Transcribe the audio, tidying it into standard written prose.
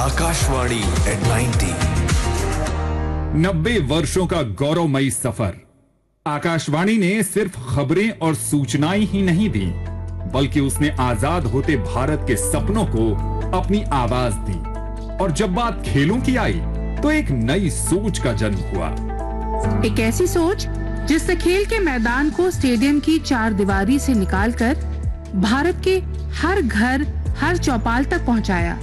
Akashvani eight 90। 90 वर्षों का गौरवमयी सफर। आकाशवाणी ने सिर्फ खबरें और सूचनाएं ही नहीं दी, बल्कि उसने आजाद होते भारत के सपनों को अपनी आवाज दी। और जब बात खेलों की आई तो एक नई सोच का जन्म हुआ। एक ऐसी सोच जिसने खेल के मैदान को स्टेडियम की चार दीवारी से निकालकर भारत के हर घर, हर चौपाल तक पहुंचाया।